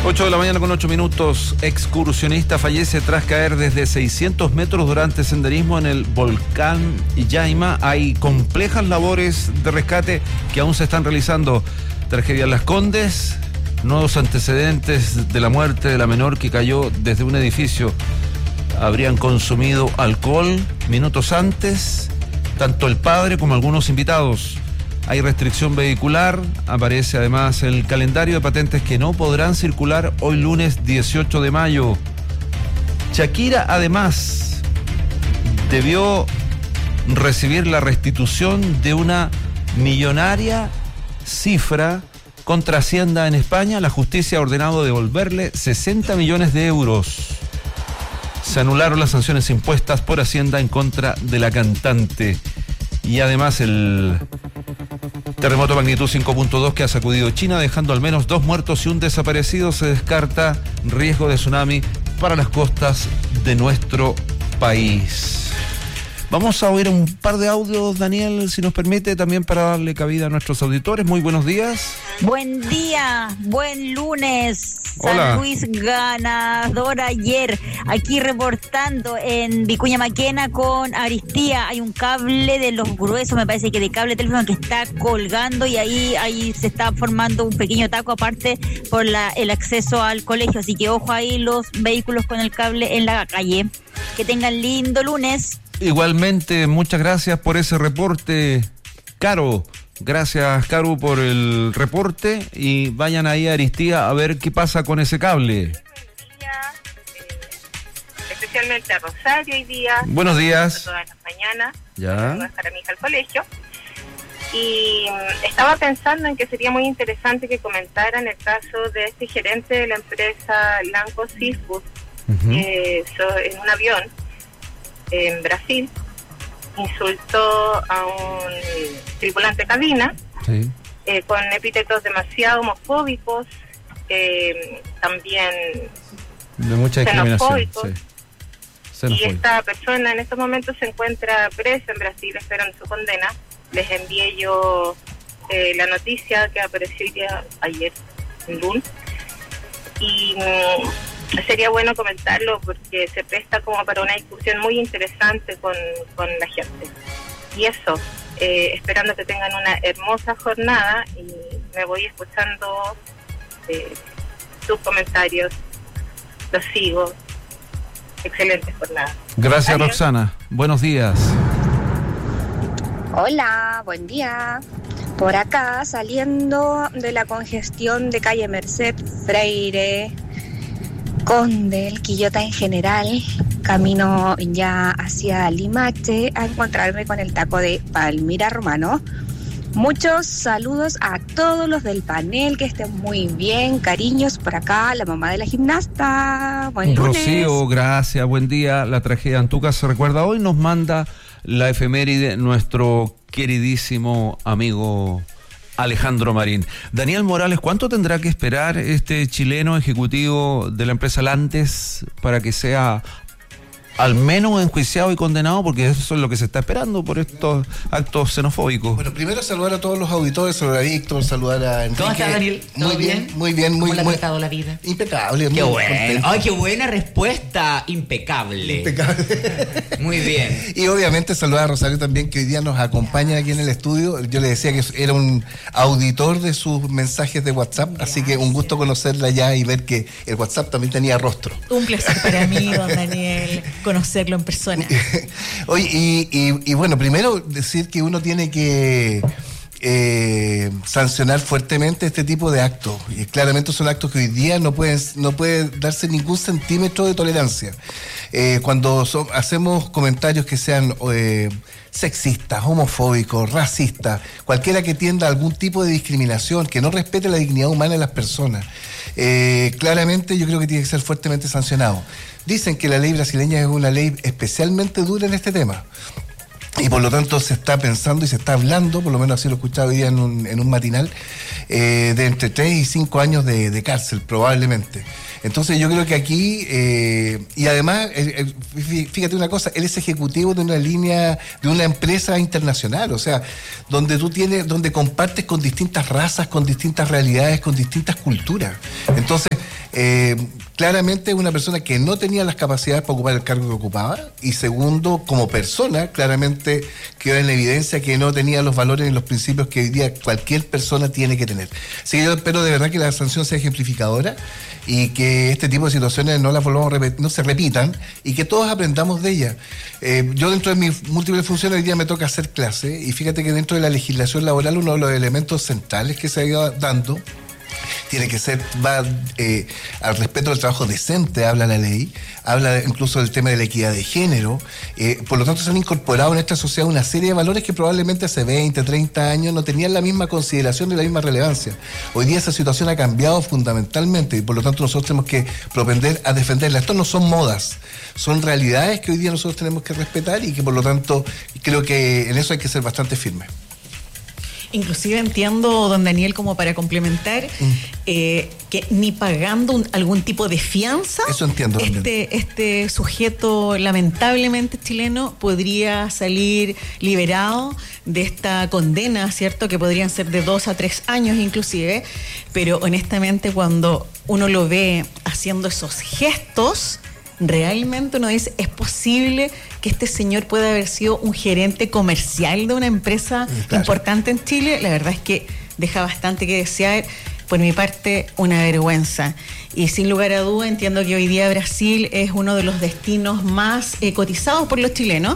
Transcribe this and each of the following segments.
8 de la mañana con 8 minutos. Excursionista fallece tras caer desde 600 metros durante senderismo en el volcán Yaima. Hay complejas labores de rescate que aún se están realizando. Tragedia en Las Condes. Nuevos antecedentes de la muerte de la menor que cayó desde un edificio. Habrían consumido alcohol minutos antes, tanto el padre como algunos invitados. Hay restricción vehicular, aparece además el calendario de patentes que no podrán circular hoy lunes 18 de mayo. Shakira además debió recibir la restitución de una millonaria cifra contra Hacienda en España. La justicia ha ordenado devolverle 60 millones de euros. Se anularon las sanciones impuestas por Hacienda en contra de la cantante. Y además el terremoto magnitud 5.2 que ha sacudido China, dejando al menos 2 muertos y un desaparecido. Se descarta riesgo de tsunami para las costas de nuestro país. Vamos a oír un par de audios, Daniel, si nos permite, también para darle cabida a nuestros auditores. Muy buenos días. Buen día, buen lunes. Hola. San Luis ganador ayer. Aquí reportando en Vicuña Maquena con Aristía. Hay un cable de los gruesos, me parece que de cable de teléfono, que está colgando y ahí se está formando un pequeño taco aparte por el acceso al colegio. Así que ojo ahí los vehículos con el cable en la calle. Que tengan lindo lunes. Igualmente, muchas gracias por ese reporte, Caro. Gracias, Caro, por el reporte. Y vayan ahí a Aristía a ver qué pasa con ese cable. Especialmente a Rosario hoy día. Buenos días. Todas las mañanas. Ya. Para dejar a mi hija al colegio. Y estaba pensando en que sería muy interesante que comentaran el caso de este gerente de la empresa Lanco Seafood, en un avión en Brasil, insultó a un tripulante de cabina, sí, con epítetos demasiado homofóbicos, también de mucha discriminación, sí. Y esta persona en estos momentos se encuentra presa en Brasil esperando su condena. Les envié yo la noticia que apareció ayer en lunes, y sería bueno comentarlo porque se presta como para una discusión muy interesante con la gente. Y eso, esperando que tengan una hermosa jornada, y me voy escuchando sus comentarios, los sigo. Excelente jornada. Gracias. Adiós. Roxana, buenos días. Hola, buen día. Por acá, saliendo de la congestión de calle Merced, Freire, Conde, El Quillota en general, camino ya hacia Limache a encontrarme con el taco de Palmira Romano. Muchos saludos a todos los del panel, que estén muy bien, cariños. Por acá, la mamá de la gimnasta. Buen lunes. Rocío, gracias, buen día. La tragedia en Antuca se recuerda hoy, nos manda la efeméride nuestro queridísimo amigo Alejandro Marín. Daniel Morales, ¿cuánto tendrá que esperar este chileno ejecutivo de la empresa Lantes para que sea al menos enjuiciado y condenado? Porque eso es lo que se está esperando por estos actos xenofóbicos. Bueno, primero saludar a todos los auditores, saludar a Víctor, saludar a Enrique. ¿Cómo estás, Daniel? Muy bien, muy bien. ¿Cómo le ha tratado la vida? Impecable. Qué muy bueno. contento. Ay, qué buena respuesta. Impecable. Muy bien. Y obviamente saludar a Rosario también, que hoy día nos acompaña aquí en el estudio. Yo le decía que era un auditor de sus mensajes de WhatsApp, gracias. Así que un gusto conocerla ya y ver que el WhatsApp también tenía rostro. Un placer para mí, don Daniel, conocerlo en persona. Oye, y bueno, primero decir que uno tiene que sancionar fuertemente este tipo de actos, y claramente son actos que hoy día no puede darse ningún centímetro de tolerancia. Cuando hacemos comentarios que sean sexistas, homofóbicos, racistas, cualquiera que tienda a algún tipo de discriminación, que no respete la dignidad humana de las personas, claramente yo creo que tiene que ser fuertemente sancionado. Dicen que la ley brasileña es una ley especialmente dura en este tema. Y por lo tanto se está pensando y se está hablando, por lo menos así lo he escuchado hoy día en un matinal, de entre 3 y 5 años de cárcel, probablemente. Entonces yo creo que aquí, y además, fíjate una cosa, él es ejecutivo de una línea, de una empresa internacional, o sea, donde compartes con distintas razas, con distintas realidades, con distintas culturas. Entonces, Claramente una persona que no tenía las capacidades para ocupar el cargo que ocupaba, y segundo, como persona, claramente quedó en evidencia que no tenía los valores y los principios que hoy día cualquier persona tiene que tener. Así que yo espero de verdad que la sanción sea ejemplificadora y que este tipo de situaciones no las volvamos a repetir, no se repitan, y que todos aprendamos de ellas. Yo dentro de mis múltiples funciones hoy día me toca hacer clase, y fíjate que dentro de la legislación laboral uno de los elementos centrales que se ha ido dando tiene que ser, va al respeto del trabajo decente, habla la ley, habla incluso del tema de la equidad de género. Por lo tanto, se han incorporado en esta sociedad una serie de valores que probablemente hace 20, 30 años no tenían la misma consideración ni la misma relevancia. Hoy día esa situación ha cambiado fundamentalmente, y por lo tanto nosotros tenemos que propender a defenderla. Esto no son modas, son realidades que hoy día nosotros tenemos que respetar, y que por lo tanto creo que en eso hay que ser bastante firmes. Inclusive entiendo, don Daniel, como para complementar, que ni pagando algún tipo de fianza, eso entiendo, este sujeto lamentablemente chileno podría salir liberado de esta condena, ¿cierto? Que podrían ser de 2 a 3 años inclusive, pero honestamente cuando uno lo ve haciendo esos gestos, realmente uno dice, ¿es posible que este señor pueda haber sido un gerente comercial de una empresa importante en Chile? La verdad es que deja bastante que desear. Por mi parte, una vergüenza. Y sin lugar a duda, entiendo que hoy día Brasil es uno de los destinos más cotizados por los chilenos.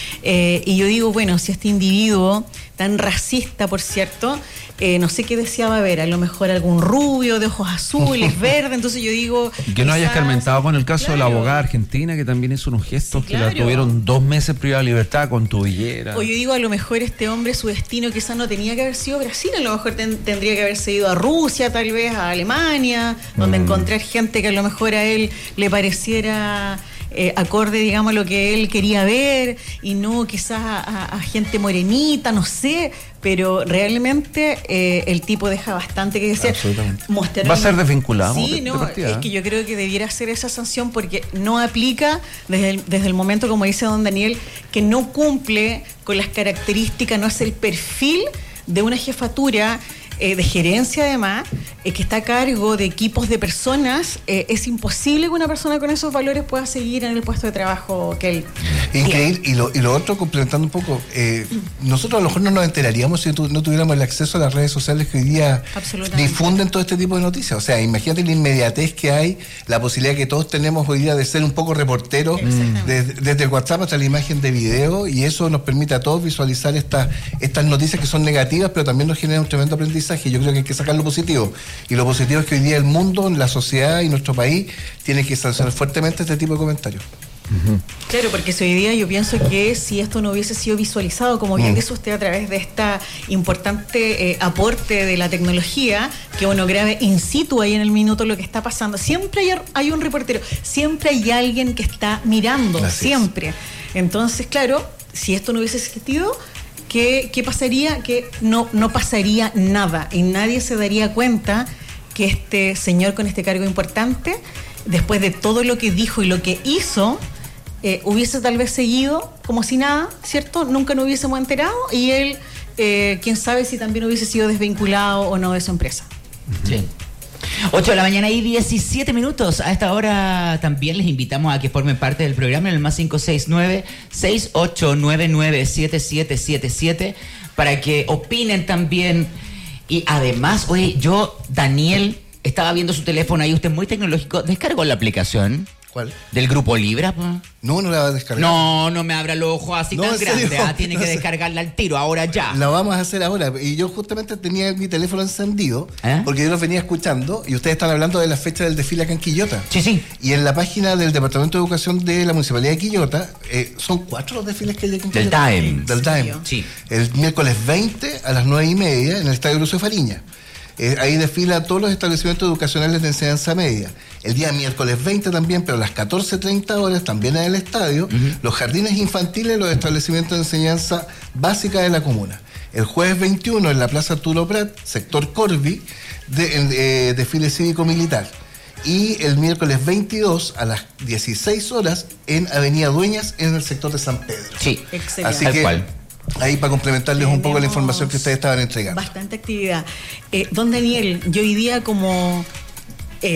Y yo digo, bueno, si este individuo tan racista, por cierto, no sé qué deseaba ver, a lo mejor algún rubio de ojos azules, verde, entonces yo digo... Y que no haya escarmentado con el caso de la abogada argentina, que también hizo unos gestos, que la tuvieron 2 meses privada de libertad con tobillera. O yo digo, a lo mejor este hombre, su destino quizás no tenía que haber sido Brasil, a lo mejor tendría que haberse ido a Rusia, tal vez a Alemania, donde encontrar gente que a lo mejor a él le pareciera... acorde, digamos, a lo que él quería ver, y no quizás a gente morenita, no sé, pero realmente el tipo deja bastante que decir. ¿Va a ser desvinculado? Sí, no, es que yo creo que debiera ser esa sanción, porque no aplica desde el momento, como dice don Daniel, que no cumple con las características, no es el perfil de una jefatura de gerencia, además, que está a cargo de equipos de personas. Es imposible que una persona con esos valores pueda seguir en el puesto de trabajo que él increíble. Y lo otro, complementando un poco, nosotros a lo mejor no nos enteraríamos si no tuviéramos el acceso a las redes sociales que hoy día difunden todo este tipo de noticias. O sea, imagínate la inmediatez que hay, la posibilidad que todos tenemos hoy día de ser un poco reporteros, desde el WhatsApp hasta la imagen de video, y eso nos permite a todos visualizar estas noticias que son negativas, pero también nos generan un tremendo aprendizaje. Yo creo que hay que sacar lo positivo, y lo positivo es que hoy día el mundo, la sociedad y nuestro país tiene que sancionar fuertemente este tipo de comentarios. Claro, porque hoy día yo pienso que si esto no hubiese sido visualizado, como bien dice usted, a través de esta importante aporte de la tecnología, que uno grabe in situ ahí en el minuto lo que está pasando, siempre hay un reportero, siempre hay alguien que está mirando, siempre. Entonces, claro, si esto no hubiese existido, ¿qué pasaría? Que no pasaría nada, y nadie se daría cuenta que este señor con este cargo importante, después de todo lo que dijo y lo que hizo, hubiese tal vez seguido como si nada, ¿cierto? Nunca nos hubiésemos enterado, y él, quién sabe si también hubiese sido desvinculado o no de su empresa. Sí. 8 de la mañana y 17 minutos. A esta hora también les invitamos a que formen parte del programa en el más 569-6899-7777 para que opinen también. Y además, oye, Daniel, estaba viendo su teléfono ahí, usted es muy tecnológico, ¿descargó la aplicación? ¿Cuál? ¿Del Grupo Libra? No la va a descargar. No me abra los ojos así tan grandes. Tiene que descargarla al tiro, ahora ya. La vamos a hacer ahora. Y yo justamente tenía mi teléfono encendido, porque yo los venía escuchando, y ustedes están hablando de la fecha del desfile acá en Quillota. Sí. Y en la página del Departamento de Educación de la Municipalidad de Quillota, son 4 los desfiles que hay aquí en Quillota. Del Time. Sí. El miércoles 20 a las 9:30 en el Estadio Lucio Fariña. Ahí desfilan todos los establecimientos educacionales de enseñanza media. El día miércoles 20 también, pero a las 14:30 horas, también en el estadio, los jardines infantiles, los establecimientos de enseñanza básica de la comuna. El jueves 21 en la Plaza Arturo Prat, sector Corvi, desfile cívico-militar. Y el miércoles 22 a las 16 horas en Avenida Dueñas, en el sector de San Pedro. Sí, excelente. Así que, cual. Ahí para complementarles un poco la información que ustedes estaban entregando. Bastante actividad. Don Daniel, yo hoy día como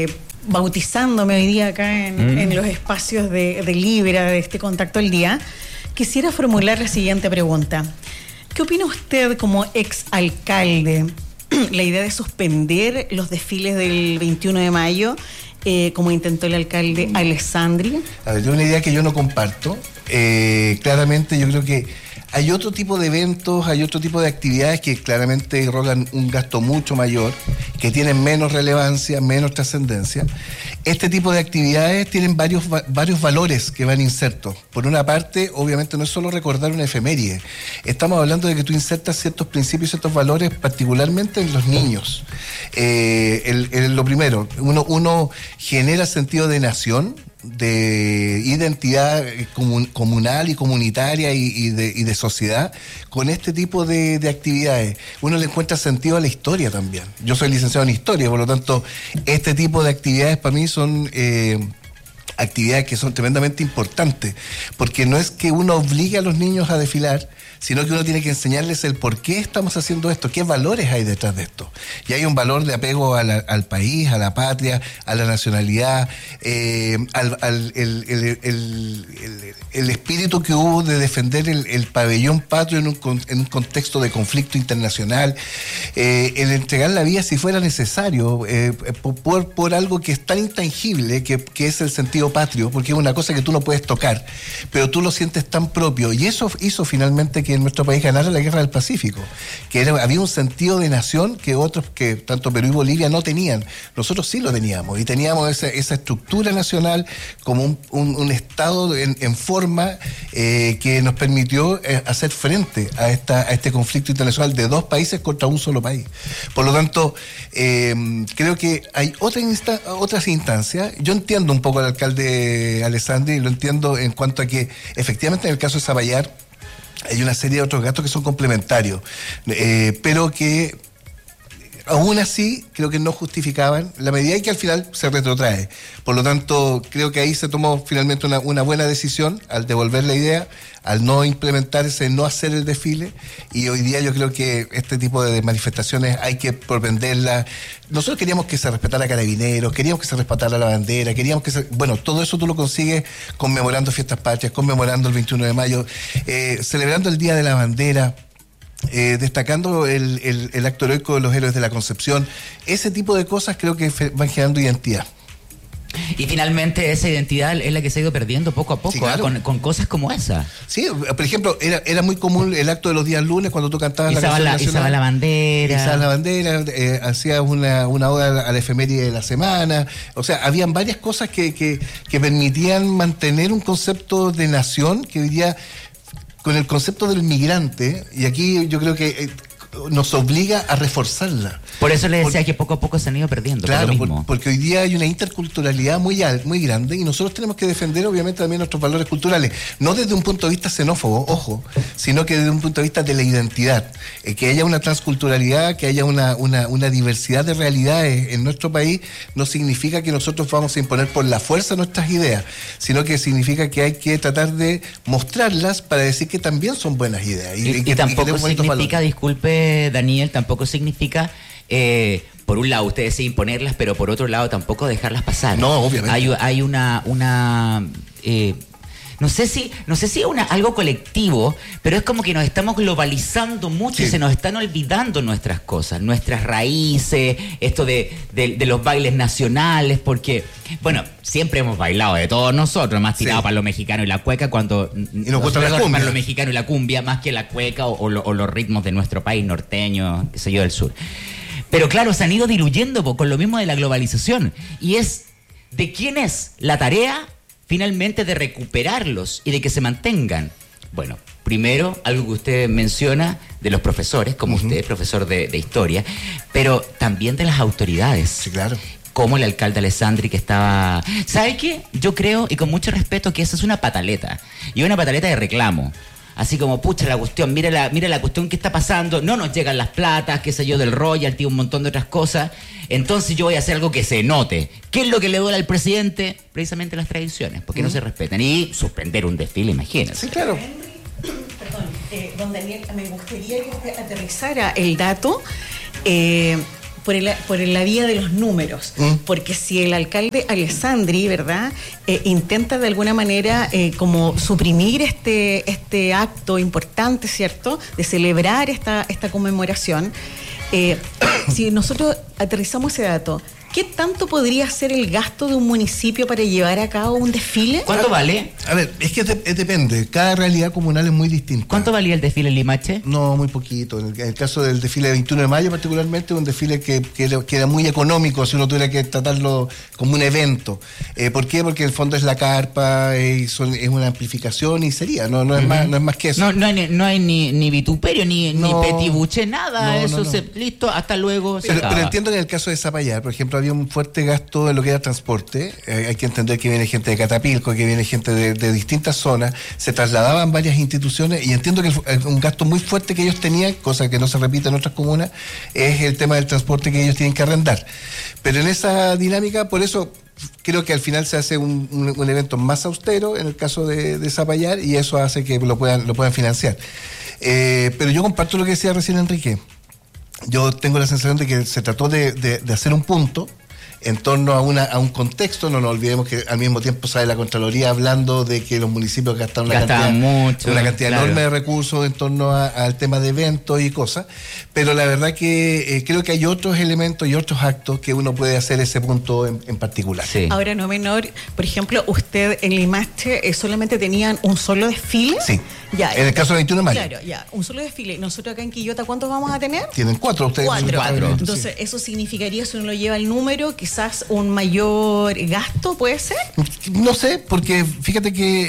bautizándome hoy día acá en los espacios de Libra, de este Contacto al Día, quisiera formular la siguiente pregunta. ¿Qué opina usted como exalcalde? La idea de suspender los desfiles del 21 de mayo, como intentó el alcalde Alessandri. A ver, es una idea que yo no comparto. Claramente yo creo que hay otro tipo de eventos, hay otro tipo de actividades que claramente rogan un gasto mucho mayor, que tienen menos relevancia, menos trascendencia. Este tipo de actividades tienen varios valores que van insertos. Por una parte, obviamente no es solo recordar una efeméride. Estamos hablando de que tú insertas ciertos principios y ciertos valores, particularmente en los niños. Lo primero, uno genera sentido de nación, de identidad comunal y comunitaria y de sociedad con este tipo de actividades. Uno le encuentra sentido a la historia también. Yo soy licenciado en historia, por lo tanto, este tipo de actividades para mí son actividades que son tremendamente importantes, porque no es que uno obligue a los niños a desfilar, sino que uno tiene que enseñarles el por qué estamos haciendo esto, qué valores hay detrás de esto. Y hay un valor de apego al país, a la patria, a la nacionalidad, el espíritu que hubo de defender el pabellón patrio en un contexto de conflicto internacional, el entregar la vida si fuera necesario, por algo que es tan intangible que es el sentido patrio, porque es una cosa que tú no puedes tocar, pero tú lo sientes tan propio. Y eso hizo finalmente que en nuestro país ganara la Guerra del Pacífico, había un sentido de nación que otros, que tanto Perú y Bolivia no tenían. Nosotros sí lo teníamos, y teníamos esa estructura nacional como un Estado en forma que nos permitió hacer frente a este conflicto internacional de dos países contra un solo país. Por lo tanto, creo que hay otras instancias. Yo entiendo un poco al alcalde Alessandri, lo entiendo en cuanto a que efectivamente en el caso de Zapallar hay una serie de otros gastos que son complementarios, pero que aún así creo que no justificaban la medida y que al final se retrotrae. Por lo tanto, creo que ahí se tomó finalmente una buena decisión al devolver la idea, al no implementarse, no hacer el desfile, y hoy día yo creo que este tipo de manifestaciones hay que propenderlas. Nosotros queríamos que se respetara a Carabineros, queríamos que se respetara la bandera, queríamos que bueno, todo eso tú lo consigues conmemorando fiestas patrias, conmemorando el 21 de mayo, celebrando el Día de la Bandera, destacando el acto heroico de los héroes de la Concepción. Ese tipo de cosas creo que van generando identidad. Y finalmente esa identidad es la que se ha ido perdiendo poco a poco, sí, claro, con cosas como esa. Sí, por ejemplo, era muy común el acto de los días lunes cuando tú cantabas la canción nacional. Izabas la bandera. Izabas la bandera, hacías una oda a la efeméride de la semana. O sea, habían varias cosas que permitían mantener un concepto de nación que hoy día, con el concepto del migrante, y aquí yo creo que nos obliga a reforzarla. Por eso le decía que poco a poco se han ido perdiendo. Claro, porque hoy día hay una interculturalidad muy grande, y nosotros tenemos que defender obviamente también nuestros valores culturales, no desde un punto de vista xenófobo, ojo, sino que desde un punto de vista de la identidad, que haya una transculturalidad, que haya una diversidad de realidades en nuestro país, no significa que nosotros vamos a imponer por la fuerza nuestras ideas, sino que significa que hay que tratar de mostrarlas para decir que también son buenas ideas. Y tampoco significa, disculpe Daniel, tampoco significa por un lado ustedes sí imponerlas, pero por otro lado tampoco dejarlas pasar. No, obviamente. Hay una no sé si es algo colectivo, pero es como que nos estamos globalizando mucho, sí, y se nos están olvidando nuestras cosas, nuestras raíces, esto de los bailes nacionales, porque, bueno, siempre hemos bailado de todos nosotros, más tirado, sí, para lo mexicano y la cueca, cuando y nos gusta la cumbia, para lo mexicano y la cumbia, más que la cueca o los ritmos de nuestro país norteño, qué sé yo, del sur. Pero claro, se han ido diluyendo con lo mismo de la globalización, y es de quién es la tarea finalmente de recuperarlos y de que se mantengan. Bueno, primero, algo que usted menciona de los profesores, como usted, profesor de historia, pero también de las autoridades. Sí, claro. Como el alcalde Alessandri, que estaba... ¿Sabe qué? Yo creo, y con mucho respeto, que esa es una pataleta. Y una pataleta de reclamo. Así como, pucha, la cuestión, mira la cuestión que está pasando, no nos llegan las platas, qué sé yo, del royalty, un montón de otras cosas, entonces yo voy a hacer algo que se note. ¿Qué es lo que le duele al presidente? Precisamente las tradiciones, porque no se respetan. Y suspender un desfile, imagínense. Sí, claro. Perdón, don Daniel, me gustaría que usted aterrizara el dato, por la vía de los números, porque si el alcalde Alessandri, ¿verdad?, intenta de alguna manera como suprimir este acto importante, ¿cierto?, de celebrar esta conmemoración, si nosotros aterrizamos ese dato, ¿qué tanto podría ser el gasto de un municipio para llevar a cabo un desfile? ¿Cuánto vale? A ver, es que depende. Cada realidad comunal es muy distinta. ¿Cuánto valía el desfile en Limache? No, muy poquito. En el caso del desfile de 21 de mayo particularmente, un desfile que era muy económico si uno tuviera que tratarlo como un evento. ¿Por qué? Porque en el fondo es la carpa, es una amplificación y sería, no es más que eso. No hay ni vituperio, ni petibuche, nada. Listo, hasta luego. Pero entiendo que en el caso de Zapallar, por ejemplo, había un fuerte gasto en lo que era transporte. Hay que entender que viene gente de Catapilco, que viene gente de distintas zonas, se trasladaban varias instituciones y entiendo que un gasto muy fuerte que ellos tenían, cosa que no se repite en otras comunas, es el tema del transporte que ellos tienen que arrendar. Pero en esa dinámica, por eso creo que al final se hace un evento más austero en el caso de Zapallar y eso hace que lo puedan financiar. Pero yo comparto lo que decía recién Enrique. Yo tengo la sensación de que se trató de hacer un punto en torno a un contexto. No nos olvidemos que al mismo tiempo sale la Contraloría hablando de que los municipios gastaron una cantidad enorme de recursos en torno al tema de eventos y cosas, pero la verdad que creo que hay otros elementos y otros actos que uno puede hacer ese punto en particular. Sí. Ahora, no menor, por ejemplo, usted en Limache solamente tenían un solo desfile. Sí. Ya, en el caso del 21 de mayo. Claro, ya, un solo desfile. Nosotros acá en Quillota, ¿cuántos vamos a tener? Tienen 4 ustedes. 4. Entonces, eso significaría, si uno lo lleva al número, quizás un mayor gasto, ¿puede ser? No sé, porque fíjate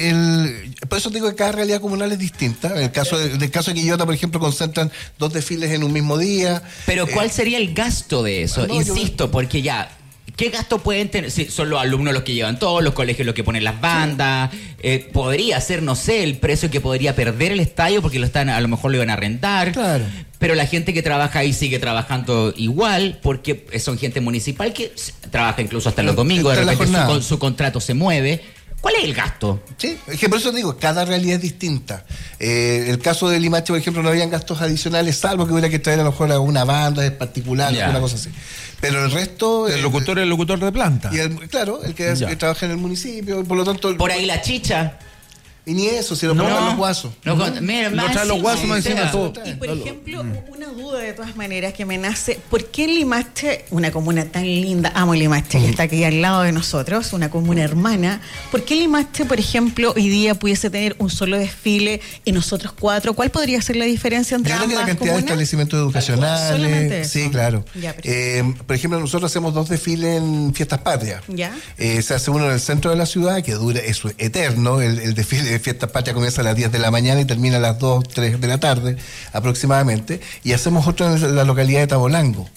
que por eso digo que cada realidad comunal es distinta. En el caso de Quillota, por ejemplo, concentran 2 desfiles en un mismo día. Pero ¿cuál sería el gasto de eso? Insisto, porque ya... ¿Qué gasto pueden tener? Si son los alumnos los que llevan todos, los colegios los que ponen las bandas. Podría ser, no sé, el precio que podría perder el estadio porque a lo mejor lo iban a rentar. Claro. Pero la gente que trabaja ahí sigue trabajando igual porque son gente municipal que trabaja incluso hasta los domingos. De repente su contrato se mueve. ¿Cuál es el gasto? Sí, es que por eso digo, cada realidad es distinta. El caso de Limache, por ejemplo, no habían gastos adicionales, salvo que hubiera que traer a lo mejor a una banda en particular, alguna cosa así. Pero el resto... El locutor es el locutor de planta. Y el que trabaja en el municipio, por lo tanto... Por ahí la chicha. Y ni eso, si lo ponen los guasos. No, mira, lo traen los guasos más encima todo. Y por ejemplo, una duda de todas maneras que me nace, ¿por qué Limache, una comuna tan linda, amo Limache, que está aquí al lado de nosotros, una comuna hermana, ¿por qué Limache, por ejemplo, hoy día pudiese tener un solo desfile y nosotros 4? ¿Cuál podría ser la diferencia entre ambas comunas? Yo creo que la cantidad de establecimientos educacionales. Solamente eso. Sí, claro. Ya, por ejemplo, nosotros hacemos 2 desfiles en Fiestas Patrias. ¿Ya? Se hace uno en el centro de la ciudad, que dura, es eterno, el desfile de Fiestas Patrias comienza a las 10 de la mañana y termina a las 2, 3 de la tarde aproximadamente, y hacemos otro en la localidad de Tabolango.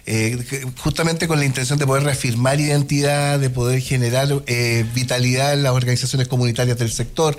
Justamente con la intención de poder reafirmar identidad, de poder generar vitalidad en las organizaciones comunitarias del sector,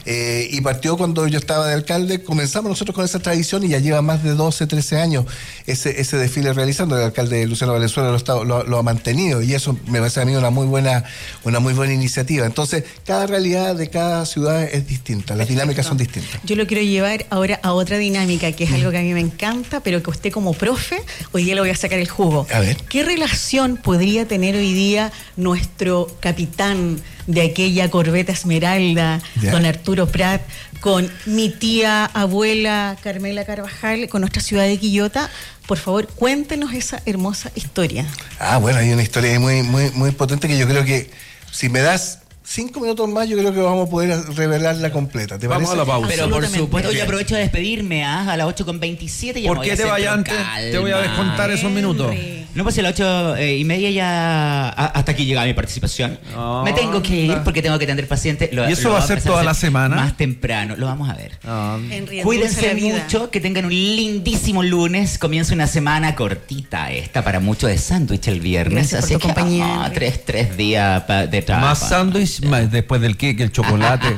y partió cuando yo estaba de alcalde. Comenzamos nosotros con esa tradición y ya lleva más de 12, 13 años ese desfile realizando. El alcalde Luciano Valenzuela lo ha mantenido y eso me parece a mí una muy buena iniciativa. Entonces, cada realidad de cada ciudad es distinta, las dinámicas son distintas. Yo lo quiero llevar ahora a otra dinámica que es algo que a mí me encanta, pero que usted como profe, hoy día le voy a sacar el jugo. A ver. ¿Qué relación podría tener hoy día nuestro capitán de aquella corbeta Esmeralda, don Arturo Prat, con mi tía abuela Carmela Carvajal, con nuestra ciudad de Quillota? Por favor, cuéntenos esa hermosa historia. Bueno, hay una historia muy, muy, muy potente que yo creo que si me das 5 minutos más, yo creo que vamos a poder revelarla completa. ¿Te Vamos parece? a la pausa. Pero por supuesto, yo aprovecho de despedirme a las 8:27. ¿Por qué te vayas antes? Te voy a descontar esos minutos. No, pues a las 8:30 ya hasta aquí llega mi participación. Me tengo que ir porque tengo que atender pacientes. ¿Y eso va a ser toda la semana? Más temprano, lo vamos a ver. Cuídense mucho, que tengan un lindísimo lunes. Comienza una semana cortita esta para mucho de sándwich el viernes. Gracias así por tu compañía. 3 días de trabajo. Más sándwich, después del cake, el chocolate.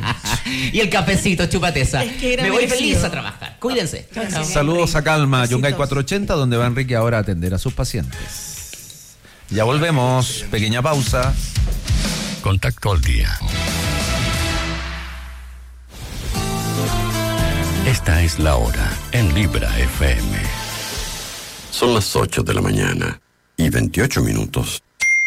Y el cafecito, chupateza. Me voy merecido. feliz a trabajar. Cuídense. Chao. Saludos a Calma, Yungay 480, donde va Enrique ahora a atender a sus pacientes. Ya volvemos, pequeña pausa. Contacto al día. Esta es la hora en Libra FM. Son las 8 de la mañana. y 28 minutos.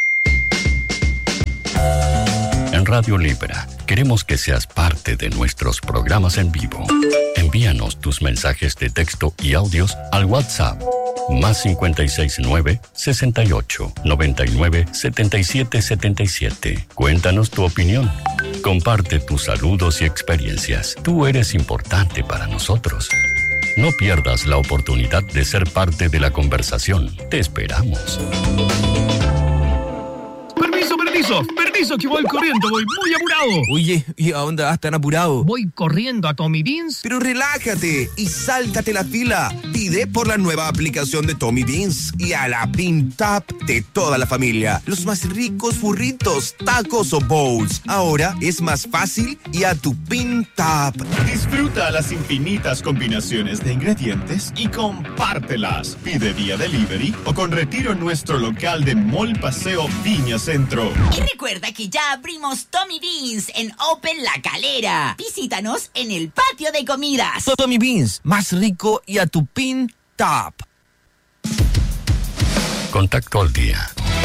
En Radio Libra, queremos que seas parte de nuestros programas en vivo. Envíanos tus mensajes de texto y audios al WhatsApp más 569 68 99 77 77. Cuéntanos tu opinión. Comparte tus saludos y experiencias. Tú eres importante para nosotros. No pierdas la oportunidad de ser parte de la conversación. Te esperamos. Permiso, que voy corriendo, voy muy apurado. Oye, ¿y a dónde vas tan apurado? Voy corriendo a Tommy Beans. Pero relájate y sáltate la fila. Pide por la nueva aplicación de Tommy Beans y a la Bean Tap de toda la familia. Los más ricos burritos, tacos o bowls. Ahora es más fácil y a tu Bean Tap. Disfruta las infinitas combinaciones de ingredientes y compártelas. Pide vía delivery o con retiro en nuestro local de Mall Paseo Viña Centro. Y recuerda que ya abrimos Tommy Beans en Open La Calera. Visítanos en el patio de comidas. Tommy Beans, más rico y a tu Bean Tap. Contacto al día.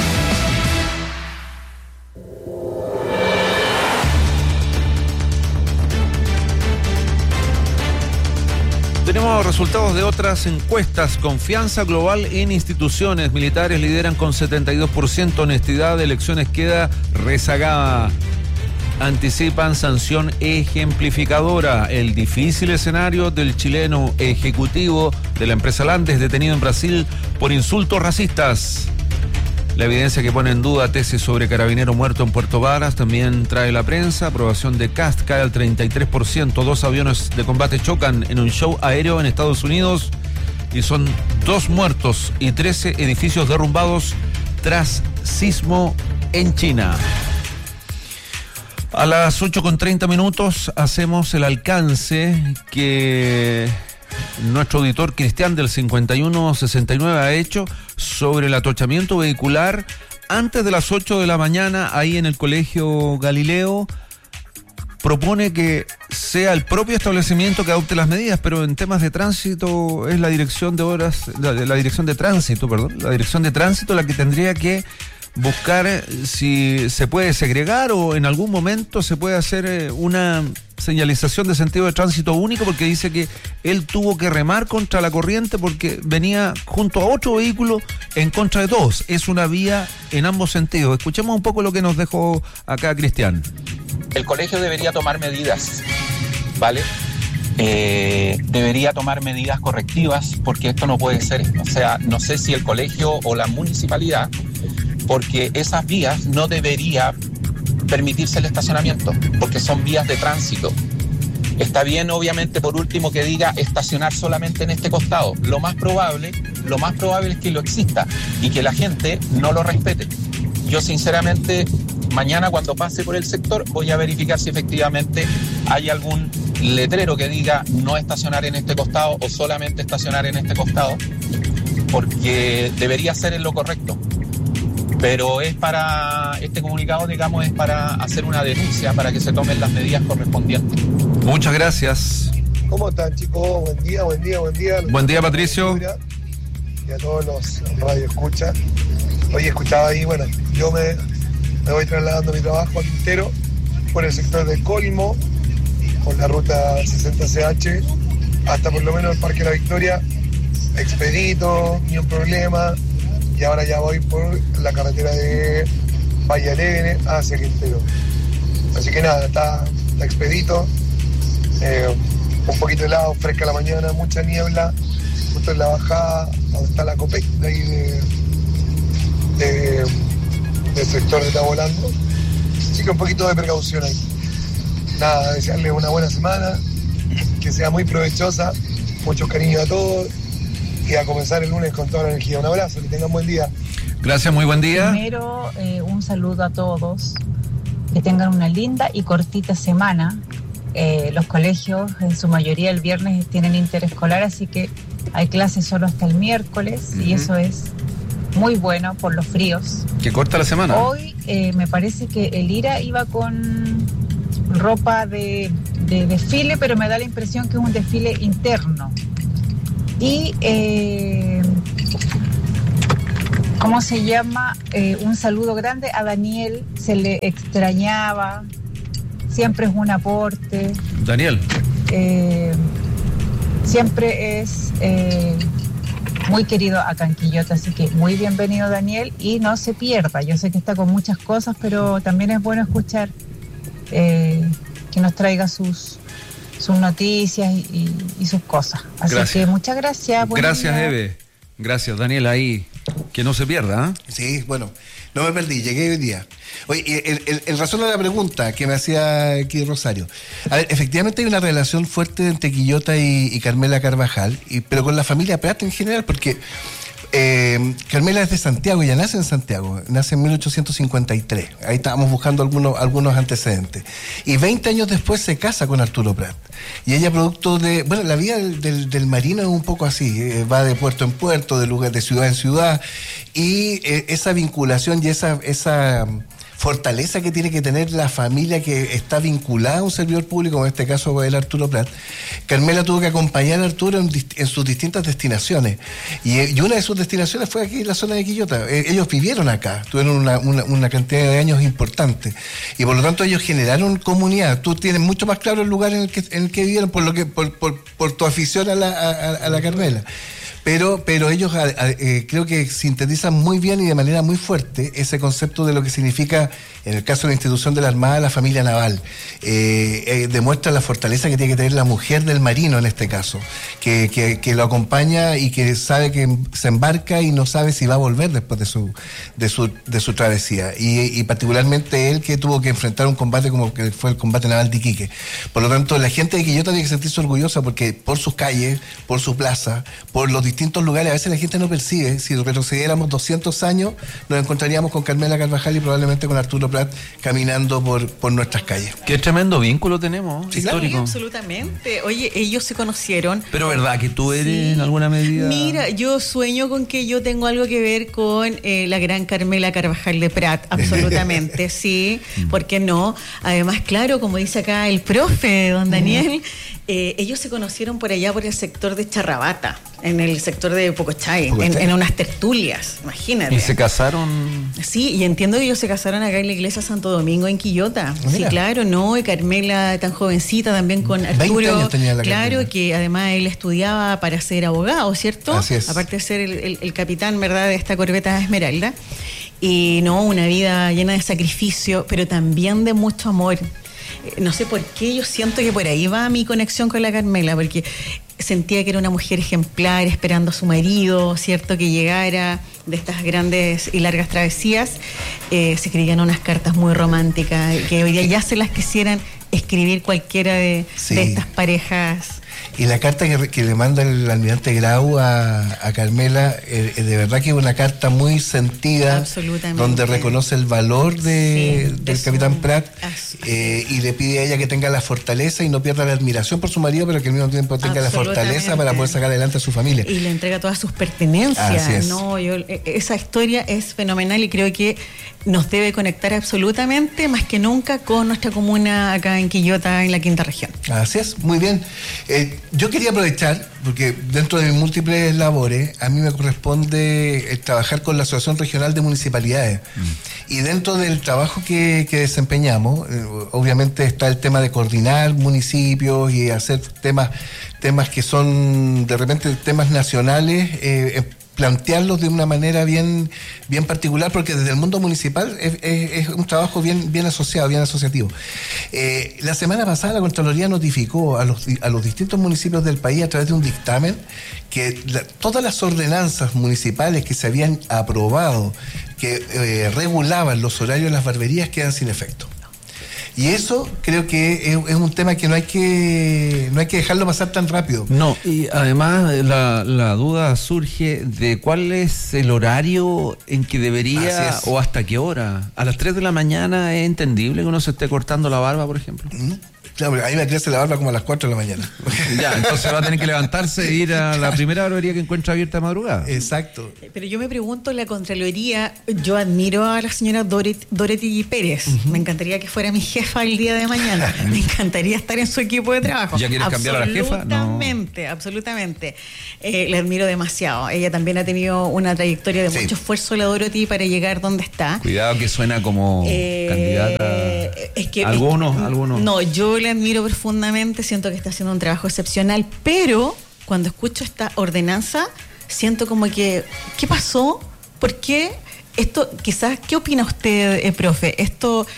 Tenemos resultados de otras encuestas. Confianza global en instituciones militares lideran con 72%. Honestidad de elecciones queda rezagada. Anticipan sanción ejemplificadora. El difícil escenario del chileno ejecutivo de la empresa Landes detenido en Brasil por insultos racistas. La evidencia que pone en duda tesis sobre carabinero muerto en Puerto Varas también trae la prensa. Aprobación de Kast cae al 33%. 2 aviones de combate chocan en un show aéreo en Estados Unidos y son 2 muertos y 13 edificios derrumbados tras sismo en China. A las 8:30 hacemos el alcance que nuestro auditor Cristian del 5169 ha hecho sobre el atochamiento vehicular antes de las 8 de la mañana ahí en el Colegio Galileo. Propone que sea el propio establecimiento que adopte las medidas, pero en temas de tránsito es la dirección de tránsito la que tendría que buscar si se puede segregar o en algún momento se puede hacer una señalización de sentido de tránsito único, porque dice que él tuvo que remar contra la corriente porque venía junto a otro vehículo en contra de todos. Es una vía en ambos sentidos. Escuchemos un poco lo que nos dejó acá Cristian. El colegio debería tomar medidas, ¿vale? Debería tomar medidas correctivas, porque esto no puede ser, o sea, no sé si el colegio o la municipalidad, porque esas vías no debería permitirse el estacionamiento, porque son vías de tránsito. Está bien, obviamente, por último, que diga estacionar solamente en este costado. Lo más probable es que lo exista y que la gente no lo respete. Yo, sinceramente, mañana cuando pase por el sector voy a verificar si efectivamente hay algún letrero que diga no estacionar en este costado o solamente estacionar en este costado, porque debería ser en lo correcto. Pero este comunicado, digamos, es para hacer una denuncia, para que se tomen las medidas correspondientes. Muchas gracias. ¿Cómo están, chicos? Buen día. Buen día, Patricio. Y a todos los radioescuchas. Hoy escuchaba ahí, bueno, yo me voy trasladando mi trabajo a Quintero por el sector de Colmo, por la ruta 60CH, hasta por lo menos el Parque La Victoria, expedito, ni un problema. Y ahora ya voy por la carretera de Valle Alegre hacia Quintero. Así que nada, está expedito, un poquito helado, fresca la mañana, mucha niebla, justo en la bajada, donde está la Copec de ahí del sector de Tabolando. Así que un poquito de precaución ahí. Nada, desearles una buena semana, que sea muy provechosa, muchos cariños a todos. Y a comenzar el lunes con toda la energía. Un abrazo, que tengan buen día. Gracias, muy buen día. Primero, un saludo a todos. Que tengan una linda y cortita semana. Los colegios, en su mayoría el viernes, tienen interescolar, así que hay clases solo hasta el miércoles. Y eso es muy bueno por los fríos. Que corta la semana. Hoy me parece que el IRA iba con ropa de desfile, pero me da la impresión que es un desfile interno. Y ¿cómo se llama? Un saludo grande a Daniel, se le extrañaba, siempre es un aporte. Daniel. Siempre es muy querido acá en Quillota, así que muy bienvenido Daniel y no se pierda. Yo sé que está con muchas cosas, pero también es bueno escuchar que nos traiga sus noticias y sus cosas. Así que muchas gracias. Gracias, Eve. Gracias, Daniel, ahí. Que no se pierda, ¿eh? Sí, bueno, no me perdí, llegué hoy día. Oye, en razón a la pregunta que me hacía aquí Rosario, a ver, efectivamente hay una relación fuerte entre Quillota y Carmela Carvajal, pero con la familia Prat en general, porque Carmela es de Santiago, ella nace en Santiago, nace en 1853, ahí estábamos buscando algunos antecedentes, y 20 años después se casa con Arturo Prat, y ella producto de, bueno, la vida del marino es un poco así, va de puerto en puerto, de ciudad en ciudad, y esa vinculación y esa fortaleza que tiene que tener la familia que está vinculada a un servidor público, como en este caso el Arturo Prat. Carmela tuvo que acompañar a Arturo en sus distintas destinaciones, y una de sus destinaciones fue aquí en la zona de Quillota. Ellos vivieron acá, tuvieron una cantidad de años importante, y por lo tanto ellos generaron comunidad. Tú tienes mucho más claro el lugar en el que vivieron por tu afición a la Carmela. Pero ellos creo que sintetizan muy bien y de manera muy fuerte ese concepto de lo que significa, en el caso de la institución de la Armada, la familia naval. Demuestra la fortaleza que tiene que tener la mujer del marino en este caso, que lo acompaña y que sabe que se embarca y no sabe si va a volver después de su travesía. Y particularmente él, que tuvo que enfrentar un combate como que fue el combate naval de Iquique. Por lo tanto, la gente de Quillota tiene que sentirse orgullosa porque por sus calles, por su plaza, por los distintos lugares, a veces la gente no percibe. Si retrocediéramos 200 años, nos encontraríamos con Carmela Carvajal y probablemente con Arturo Prat caminando por nuestras calles. Qué tremendo vínculo tenemos, sí, histórico. Sí, absolutamente. Oye, ellos se conocieron. Pero ¿verdad que tú eres en alguna medida? Mira, yo sueño con que yo tengo algo que ver con la gran Carmela Carvajal de Prat, absolutamente, sí, ¿por qué no? Además, claro, como dice acá el profe, don Daniel, ellos se conocieron por allá, por el sector de Charrabata, en el sector de Pocochay, en unas tertulias, imagínate. ¿Y se casaron? Sí, y entiendo que ellos se casaron acá en la iglesia Santo Domingo, en Quillota. Sí, claro, ¿no? Y Carmela, tan jovencita, también con Arturo. 20 años tenía la claro, Carmela. Que además él estudiaba para ser abogado, ¿cierto? Así es. Aparte de ser el capitán, ¿verdad?, de esta corbeta Esmeralda. Y no, una vida llena de sacrificio, pero también de mucho amor. No sé por qué, yo siento que por ahí va mi conexión con la Carmela, porque sentía que era una mujer ejemplar, esperando a su marido, ¿cierto?, que llegara de estas grandes y largas travesías. Se escribían unas cartas muy románticas, que hoy día ya se las quisieran escribir cualquiera de estas parejas. Y la carta que le manda el almirante Grau a Carmela, de verdad que es una carta muy sentida, donde reconoce el valor del capitán Prat, y le pide a ella que tenga la fortaleza y no pierda la admiración por su marido, pero que al mismo tiempo tenga la fortaleza para poder sacar adelante a su familia. Y le entrega todas sus pertenencias. No, esa historia es fenomenal y creo que nos debe conectar absolutamente, más que nunca, con nuestra comuna acá en Quillota, en la Quinta Región. Así es, muy bien. Yo quería aprovechar, porque dentro de mis múltiples labores, a mí me corresponde trabajar con la Asociación Regional de Municipalidades. Y dentro del trabajo que desempeñamos, obviamente está el tema de coordinar municipios y hacer temas que son de repente temas nacionales, plantearlos de una manera bien particular, porque desde el mundo municipal es un trabajo bien asociado, bien asociativo. La semana pasada la Contraloría notificó a los distintos municipios del país, a través de un dictamen, que todas las ordenanzas municipales que se habían aprobado, que regulaban los horarios de las barberías, quedan sin efecto. Y eso creo que es un tema que no hay que dejarlo pasar tan rápido. No, y además la duda surge de cuál es el horario en que debería, o hasta qué hora. A las 3 de la mañana es entendible que uno se esté cortando la barba, por ejemplo. Claro, a mí me crece la barba como a las 4 de la mañana. Ya, entonces va a tener que levantarse e ir a la primera barbería que encuentra abierta de madrugada. Exacto. Pero yo me pregunto, la Contraloría, yo admiro a la señora Dorothy Pérez. Me encantaría que fuera mi jefa el día de mañana. Me encantaría estar en su equipo de trabajo. ¿Ya quieres cambiar a la jefa? Absolutamente. La admiro demasiado. Ella también ha tenido una trayectoria de mucho esfuerzo, la Dorothy, para llegar donde está. Cuidado que suena como candidata. Algunos. No, yo le admiro profundamente, siento que está haciendo un trabajo excepcional, pero cuando escucho esta ordenanza, siento como que, ¿qué pasó? ¿Por qué? Esto, quizás, ¿qué opina usted, profe? ¿Esto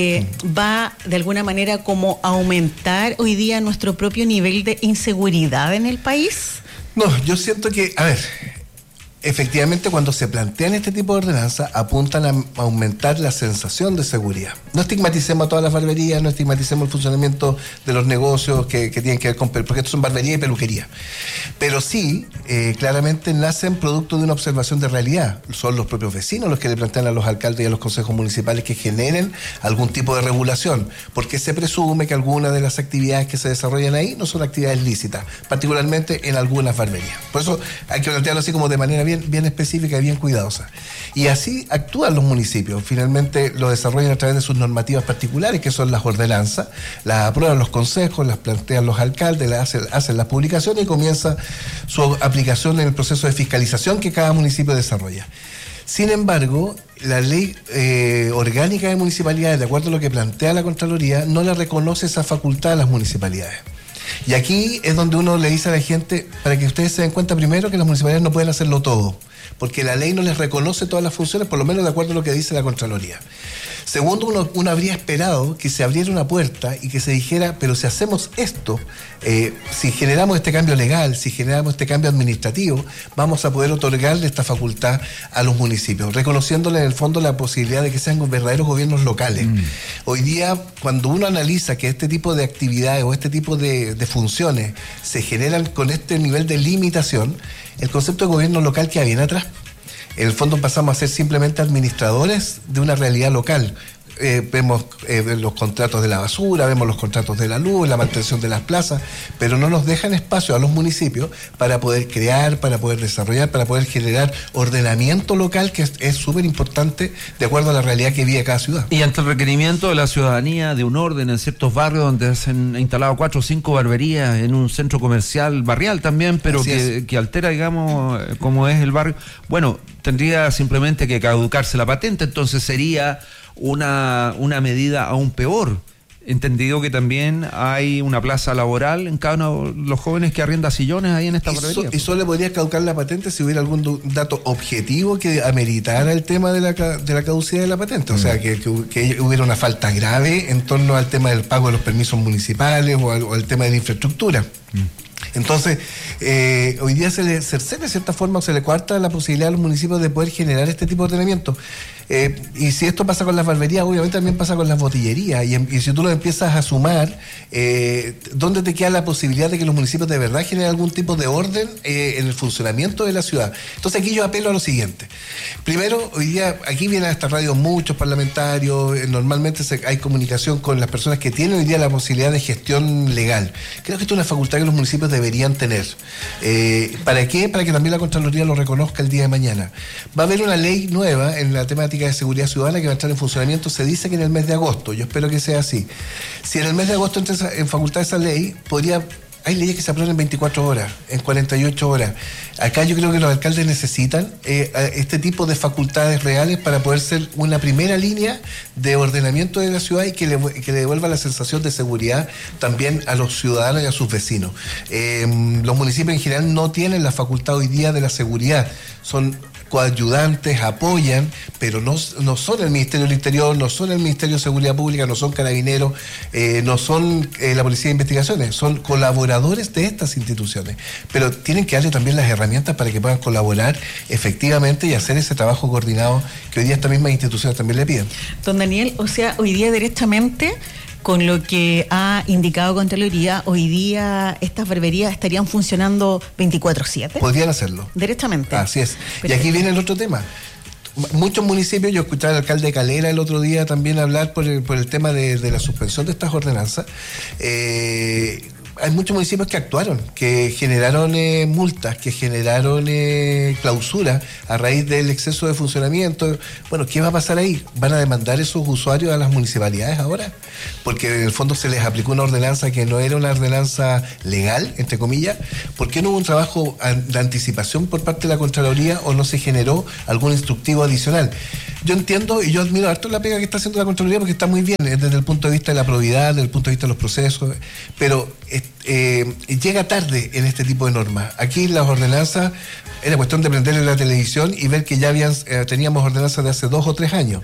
va de alguna manera como a aumentar hoy día nuestro propio nivel de inseguridad en el país? No, yo siento que, a ver, efectivamente cuando se plantean este tipo de ordenanzas apuntan a aumentar la sensación de seguridad. No estigmaticemos a todas las barberías, no estigmaticemos el funcionamiento de los negocios que tienen que ver con, porque estos son barbería y peluquería. Pero sí, claramente nacen producto de una observación de realidad. Son los propios vecinos los que le plantean a los alcaldes y a los consejos municipales que generen algún tipo de regulación, porque se presume que algunas de las actividades que se desarrollan ahí no son actividades lícitas, particularmente en algunas barberías. Por eso hay que plantearlo así como de manera bien específica y bien cuidadosa. Y así actúan los municipios. Finalmente lo desarrollan a través de sus normativas particulares, que son las ordenanzas, las aprueban los consejos, las plantean los alcaldes, hacen las publicaciones y comienza su aplicación en el proceso de fiscalización que cada municipio desarrolla. Sin embargo, la ley orgánica de municipalidades, de acuerdo a lo que plantea la Contraloría, no le reconoce esa facultad a las municipalidades. Y aquí es donde uno le dice a la gente, para que ustedes se den cuenta primero que las municipalidades no pueden hacerlo todo, porque la ley no les reconoce todas las funciones, por lo menos de acuerdo a lo que dice la Contraloría. Segundo, uno habría esperado que se abriera una puerta y que se dijera, pero si hacemos esto, si generamos este cambio legal, si generamos este cambio administrativo, vamos a poder otorgarle esta facultad a los municipios, reconociéndole en el fondo la posibilidad de que sean verdaderos gobiernos locales. Hoy día, cuando uno analiza que este tipo de actividades o este tipo de funciones se generan con este nivel de limitación, el concepto de gobierno local queda bien atrás. En el fondo pasamos a ser simplemente administradores de una realidad local. Vemos los contratos de la basura, vemos los contratos de la luz, la mantención de las plazas, pero no nos dejan espacio a los municipios para poder crear, para poder desarrollar, para poder generar ordenamiento local, que es súper importante de acuerdo a la realidad que vive cada ciudad. Y ante el requerimiento de la ciudadanía de un orden en ciertos barrios donde se han instalado 4 o 5 barberías en un centro comercial barrial también, pero que altera, digamos, cómo es el barrio, bueno, tendría simplemente que caducarse la patente, entonces sería una medida aún peor, entendido que también hay una plaza laboral en cada uno de los jóvenes que arrienda sillones ahí en esta barbería. Y solo podría caducar la patente si hubiera algún dato objetivo que ameritara el tema de la caducidad de la patente, o sea, que hubiera una falta grave en torno al tema del pago de los permisos municipales o al tema de la infraestructura. Entonces, hoy día se le cercena de cierta forma, o se le coarta la posibilidad a los municipios de poder generar este tipo de ordenamiento. Y si esto pasa con las barberías, obviamente también pasa con las botillerías. Y si tú lo empiezas a sumar, ¿dónde te queda la posibilidad de que los municipios de verdad generen algún tipo de orden en el funcionamiento de la ciudad? Entonces aquí yo apelo a lo siguiente. Primero, hoy día aquí vienen a esta radio muchos parlamentarios, normalmente hay comunicación con las personas que tienen hoy día la posibilidad de gestión legal. Creo que esto es una facultad que los municipios deberían tener. ¿Para qué? Para que también la Contraloría lo reconozca el día de mañana. Va a haber una ley nueva en la temática de seguridad ciudadana que va a entrar en funcionamiento, se dice que en el mes de agosto, yo espero que sea así. Si en el mes de agosto entra en facultad esa ley, hay leyes que se aprueban en 24 horas, en 48 horas. Acá yo creo que los alcaldes necesitan este tipo de facultades reales para poder ser una primera línea de ordenamiento de la ciudad y que le devuelva la sensación de seguridad también a los ciudadanos y a sus vecinos. Los municipios en general no tienen la facultad hoy día de la seguridad, son coayudantes, apoyan, pero no son el Ministerio del Interior, no son el Ministerio de Seguridad Pública, no son carabineros, no son la Policía de Investigaciones, son colaboradores de estas instituciones, pero tienen que darle también las herramientas para que puedan colaborar efectivamente y hacer ese trabajo coordinado que hoy día estas mismas instituciones también le piden. Don Daniel, o sea, hoy día directamente, con lo que ha indicado Contraloría, hoy día estas barberías estarían funcionando 24/7. Podrían hacerlo. Directamente. Así es. Y aquí viene el otro tema. muchos municipios, yo escuchaba al alcalde de Calera el otro día también hablar por el tema de la suspensión de estas ordenanzas. Hay muchos municipios que actuaron, que generaron multas, que generaron clausura a raíz del exceso de funcionamiento. Bueno, ¿qué va a pasar ahí? ¿Van a demandar esos usuarios a las municipalidades ahora? Porque en el fondo se les aplicó una ordenanza que no era una ordenanza legal, entre comillas. ¿Por qué no hubo un trabajo de anticipación por parte de la Contraloría o no se generó algún instructivo adicional? Yo entiendo y yo admiro harto la pega que está haciendo la Contraloría porque está muy bien desde el punto de vista de la probidad, desde el punto de vista de los procesos, pero llega tarde en este tipo de normas. Aquí las ordenanzas era cuestión de prenderle la televisión y ver que ya teníamos ordenanzas de hace 2 o 3 años.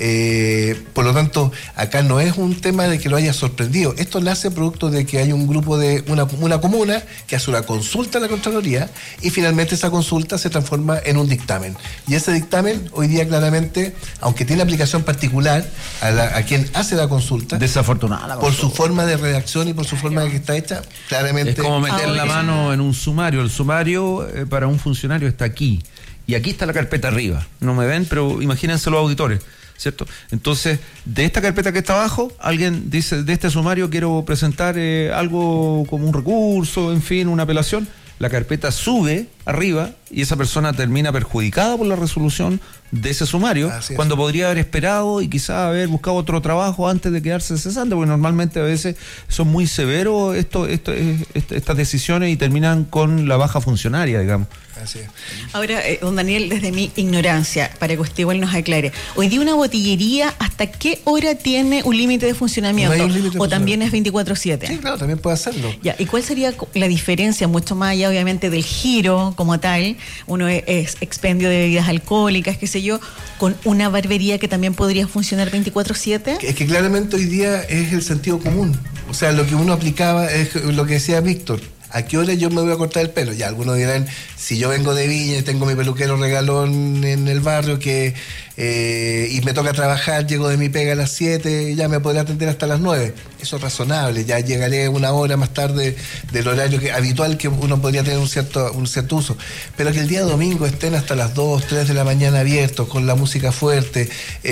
Por lo tanto, acá no es un tema de que lo haya sorprendido. Esto nace producto de que hay un grupo de una comuna que hace una consulta a la Contraloría y finalmente esa consulta se transforma en un dictamen. Y ese dictamen hoy día claramente, aunque tiene aplicación particular a quien hace la consulta, desafortunada por su forma de redacción y por su forma de que está hecha, claramente... Es como meter la mano en un sumario. El sumario para un funcionario está aquí. Y aquí está la carpeta arriba. No me ven, pero imagínense los auditores, ¿cierto? Entonces, de esta carpeta que está abajo, alguien dice, de este sumario quiero presentar algo como un recurso, en fin, una apelación. La carpeta sube arriba y esa persona termina perjudicada por la resolución de ese sumario, cuando podría haber esperado y quizás haber buscado otro trabajo antes de quedarse cesante, porque normalmente a veces son muy severos estas decisiones y terminan con la baja funcionaria, digamos. Así es. Ahora, don Daniel, desde mi ignorancia, para que usted igual nos aclare, hoy día una botillería, ¿hasta qué hora tiene un límite de funcionamiento? No hay un límite de ¿O también es 24/7? Sí, claro, también puede hacerlo. Ya, ¿y cuál sería la diferencia, mucho más allá, obviamente, del giro como tal? Uno es expendio de bebidas alcohólicas, qué sé yo, con una barbería que también podría funcionar 24/7. Es que claramente hoy día es el sentido común. O sea, lo que uno aplicaba es lo que decía Víctor. ¿A qué hora yo me voy a cortar el pelo? Ya, algunos dirán, si yo vengo de Viña y tengo mi peluquero regalón en el barrio y me toca trabajar, llego de mi pega a las 7, ya me podré atender hasta las 9. Eso es razonable, ya llegaré 1 hora más tarde del horario habitual que uno podría tener un cierto uso. Pero que el día domingo estén hasta las 2, 3 de la mañana abiertos, con la música fuerte,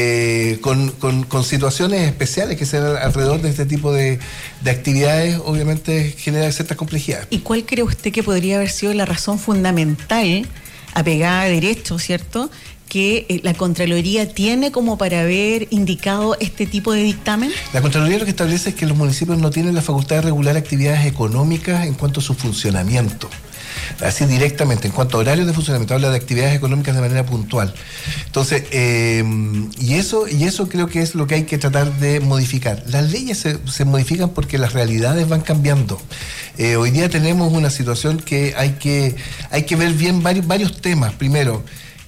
con situaciones especiales que se dan alrededor de este tipo de actividades, obviamente genera ciertas complejidades. ¿Y cuál cree usted que podría haber sido la razón fundamental, apegada a derecho, ¿cierto?, que la Contraloría tiene como para haber indicado este tipo de dictamen? La Contraloría lo que establece es que los municipios no tienen la facultad de regular actividades económicas en cuanto a su funcionamiento. Así directamente, en cuanto a horarios de funcionamiento, habla de actividades económicas de manera puntual. Entonces, y eso creo que es lo que hay que tratar de modificar. Las leyes se modifican porque las realidades van cambiando. Hoy día tenemos una situación que hay que ver bien varios temas. Primero,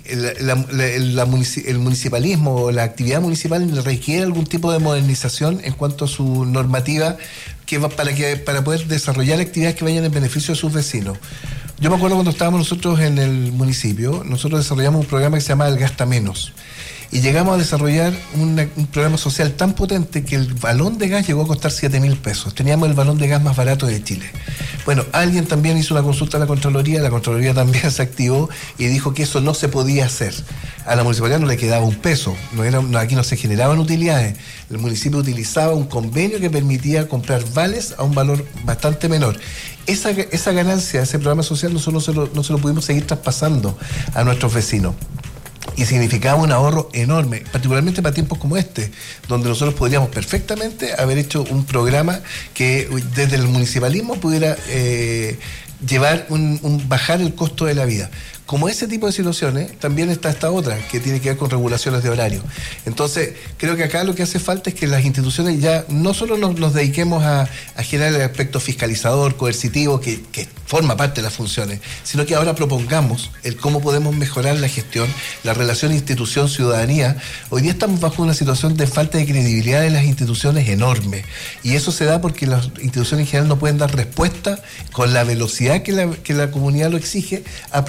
el municipalismo o la actividad municipal requiere algún tipo de modernización en cuanto a su normativa para poder desarrollar actividades que vayan en beneficio de sus vecinos. Yo me acuerdo cuando estábamos nosotros en el municipio, nosotros desarrollamos un programa que se llama El Gasta Menos. Y llegamos a desarrollar un programa social tan potente que el balón de gas llegó a costar 7.000 pesos. Teníamos el balón de gas más barato de Chile. Bueno, alguien también hizo una consulta a la Contraloría también se activó y dijo que eso no se podía hacer. A la municipalidad no le quedaba un peso, aquí no se generaban utilidades. El municipio utilizaba un convenio que permitía comprar vales a un valor bastante menor. Esa ganancia, ese programa social, nosotros no se lo pudimos seguir traspasando a nuestros vecinos. Y significaba un ahorro enorme, particularmente para tiempos como este, donde nosotros podríamos perfectamente haber hecho un programa que desde el municipalismo pudiera llevar bajar el costo de la vida. Como ese tipo de situaciones, también está esta otra, que tiene que ver con regulaciones de horario. Entonces, creo que acá lo que hace falta es que las instituciones ya no solo nos dediquemos a generar el aspecto fiscalizador, coercitivo, que forma parte de las funciones, sino que ahora propongamos el cómo podemos mejorar la gestión, la relación institución-ciudadanía. Hoy día estamos bajo una situación de falta de credibilidad de las instituciones enorme, y eso se da porque las instituciones en general no pueden dar respuesta con la velocidad que la comunidad lo exige a problemas súper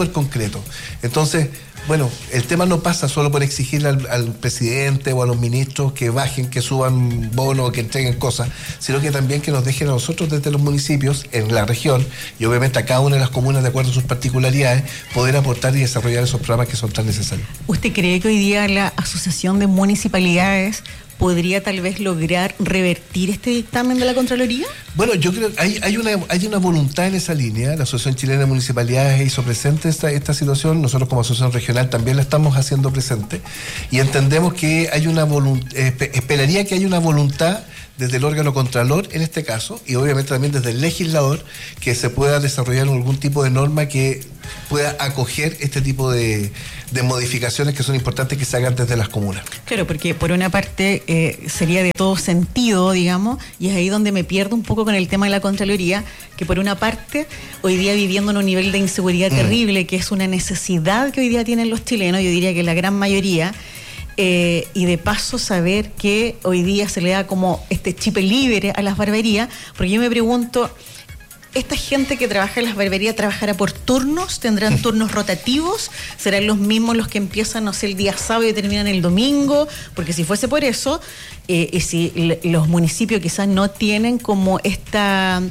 súper concreto. Entonces, bueno, el tema no pasa solo por exigirle al presidente o a los ministros que bajen, que suban bonos, que entreguen cosas, sino que también que nos dejen a nosotros desde los municipios, en la región, y obviamente a cada una de las comunas, de acuerdo a sus particularidades, poder aportar y desarrollar esos programas que son tan necesarios. ¿Usted cree que hoy día la Asociación de Municipalidades podría tal vez lograr revertir este dictamen de la Contraloría? Bueno, yo creo que hay una voluntad en esa línea. La Asociación Chilena de Municipalidades hizo presente esta situación. Nosotros como Asociación Regional también la estamos haciendo presente y entendemos que hay una esperaría que haya una voluntad desde el órgano contralor en este caso y obviamente también desde el legislador que se pueda desarrollar algún tipo de norma que pueda acoger este tipo de modificaciones que son importantes que se hagan desde las comunas. Claro, porque por una parte sería de todo sentido, digamos, y es ahí donde me pierdo un poco con el tema de la Contraloría, que por una parte, hoy día viviendo en un nivel de inseguridad terrible, que es una necesidad que hoy día tienen los chilenos, yo diría que la gran mayoría, y de paso saber que hoy día se le da como este chip libre a las barberías, porque yo me pregunto, ¿esta gente que trabaja en las barberías trabajará por turnos? ¿Tendrán turnos rotativos? ¿Serán los mismos los que empiezan, no sé, el día sábado y terminan el domingo? Porque si fuese por eso, y si los municipios quizás no tienen como esta